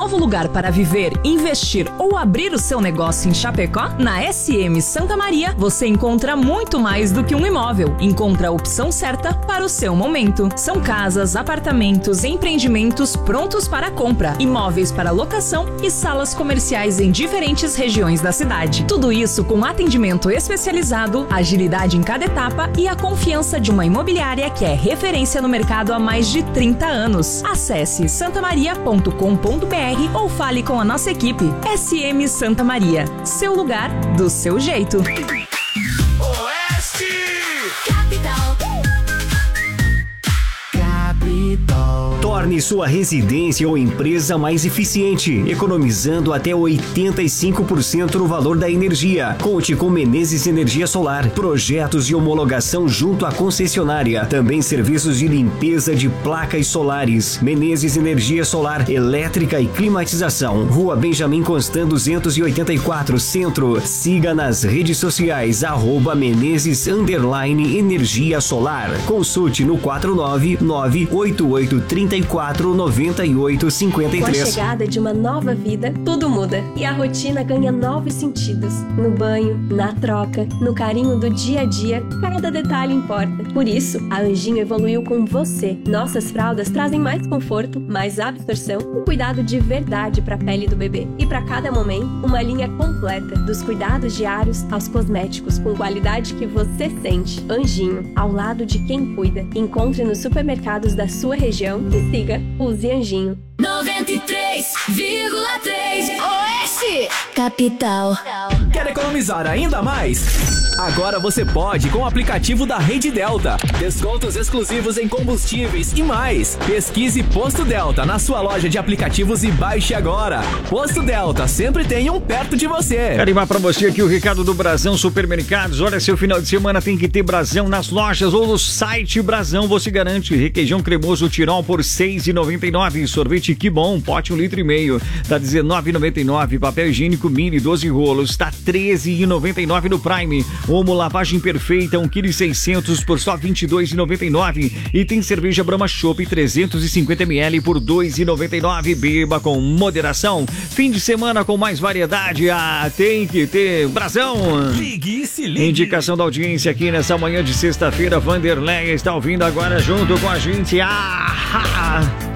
novo lugar para viver, investir ou abrir o seu negócio em Chapecó? Na SM Santa Maria, você encontra muito mais do que um imóvel. Encontra a opção certa para o seu momento. São casas, apartamentos, empreendimentos prontos para compra, imóveis para locação e salas comerciais em diferentes regiões da cidade. Tudo isso com atendimento especializado, agilidade em cada etapa e a confiança de uma imobiliária que é referência no mercado há mais de 30 anos. Acesse santamaria.com.br ou fale com a nossa equipe. SM Santa Maria, seu lugar do seu jeito. Oeste! Capital. Torne sua residência ou empresa mais eficiente, economizando até 85% no valor da energia. Conte com Menezes Energia Solar. Projetos de homologação junto à concessionária. Também serviços de limpeza de placas solares. Menezes Energia Solar, elétrica e climatização. Rua Benjamin Constant 284, Centro. Siga nas redes sociais @Menezes_Energia Solar. Consulte no 499-8834-9853. Com a chegada de uma nova vida, tudo muda e a rotina ganha novos sentidos. No banho, na troca, no carinho do dia a dia, cada detalhe importa. Por isso, a Anjinho evoluiu com você. Nossas fraldas trazem mais conforto, mais absorção e cuidado de verdade para a pele do bebê. E para cada momento, uma linha completa, dos cuidados diários aos cosméticos, com qualidade que você sente. Anjinho, ao lado de quem cuida. Encontre nos supermercados da sua região e siga Use Anjinho. 93,3 Oeste Capital. Quer economizar ainda mais? Agora você pode com o aplicativo da Rede Delta. Descontos exclusivos em combustíveis e mais. Pesquise Posto Delta na sua loja de aplicativos e baixe agora. Posto Delta, sempre tem um perto de você. Quero animar pra você aqui o recado do Brasão Supermercados. Olha, seu final de semana tem que ter Brasão nas lojas ou no site Brasão. Você garante requeijão cremoso Tirol por R$ 6,99. Sorvete Que Bom, pote 1,5 litro. Tá R$ 19,99. Papel higiênico mini 12 rolos. Tá R$ 13,99 no Prime. Omo lavagem perfeita 1,6 kg por só R$ 22,99. E tem cerveja Brahma Chopp 350 ml por R$ 2,99. Beba com moderação. Fim de semana com mais variedade. Ah, tem que ter Brasão. Ligue e se ligue. Indicação da audiência aqui nessa manhã de sexta-feira. Vanderlei está ouvindo agora junto com a gente. Ah!